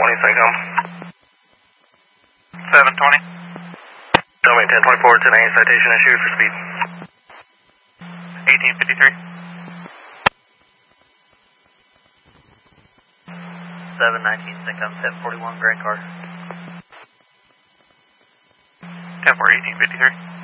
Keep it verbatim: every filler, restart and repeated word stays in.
twenty, Syncom. seven twenty. Tell me ten twenty-four, ten A, citation issued for speed. eighteen fifty-three. seven nineteen, Syncom, ten forty-one, Grand Car. ten four, eighteen fifty-three.